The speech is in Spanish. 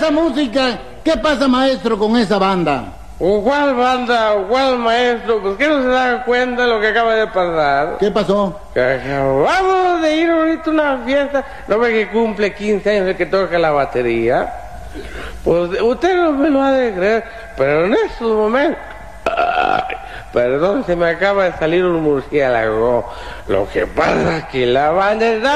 esa música? ¿Qué pasa, maestro, con esa banda? ¿Cuál banda? ¿Cuál maestro? ¿Por qué no se da cuenta de lo que acaba de pasar? ¿Qué pasó? Que acabamos de ir ahorita a una fiesta. ¿No ve que cumple 15 años el que toca la batería? Pues usted no me lo ha de creer, pero en estos momentos... Ay, perdón, se me acaba de salir un murciélago. Lo que pasa es que la banda está